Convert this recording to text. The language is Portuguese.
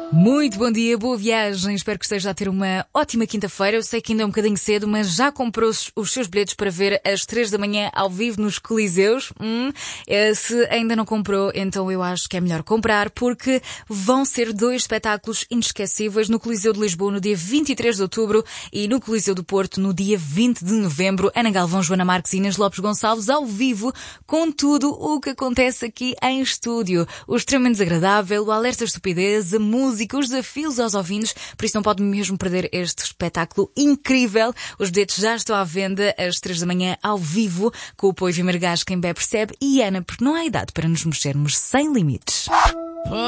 Muito bom dia, boa viagem. Espero que esteja a ter uma ótima quinta-feira. Eu sei que ainda é um bocadinho cedo, mas já comprou os seus bilhetes para ver às 3 da manhã ao vivo nos Coliseus? Se ainda não comprou, então eu acho que é melhor comprar, porque vão ser 2 espetáculos inesquecíveis no Coliseu de Lisboa no dia 23 de outubro e no Coliseu do Porto no dia 20 de novembro. Ana Galvão, Joana Marques e Inês Lopes Gonçalves ao vivo, com tudo o que acontece aqui em estúdio. O extremamente desagradável, o alerta de estupidez, a música, os desafios aos ouvintes, por isso não pode mesmo perder este espetáculo incrível. Os bilhetes já estão à venda às 3 da manhã ao vivo, com o apoio Vimergás, quem bebe percebe, e Ana, porque não há idade para nos mexermos sem limites.